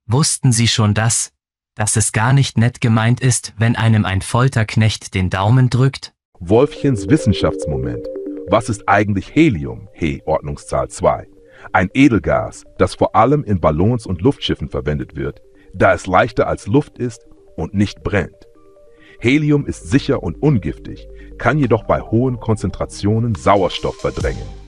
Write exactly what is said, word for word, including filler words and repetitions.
Wussten Sie schon das, dass es gar nicht nett gemeint ist, wenn einem ein Folterknecht den Daumen drückt? Wolfchens Wissenschaftsmoment. Was ist eigentlich Helium, He Ordnungszahl zwei? Ein Edelgas, das vor allem in Ballons und Luftschiffen verwendet wird, da es leichter als Luft ist und nicht brennt. Helium ist sicher und ungiftig, kann jedoch bei hohen Konzentrationen Sauerstoff verdrängen.